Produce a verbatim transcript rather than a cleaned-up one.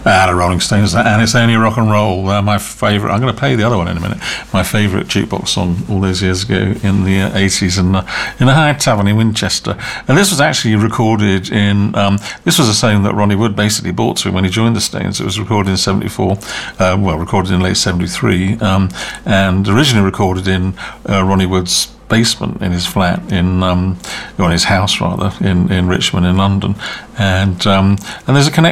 Ah, the Rolling Stones, and it's only rock and roll. Uh, my favourite. I'm going to play the other one in a minute. My favourite jukebox song all those years ago in the uh, eighties in uh, in a Hyde Tavern in Winchester. And this was actually recorded in. Um, this was a song that Ronnie Wood basically bought to him when he joined the Stones. It was recorded in seventy-four. Uh, well, recorded in late seventy-three, um, and originally recorded in uh, Ronnie Wood's basement in his flat in um, or in his house rather in, in Richmond in London, and um, and there's a connection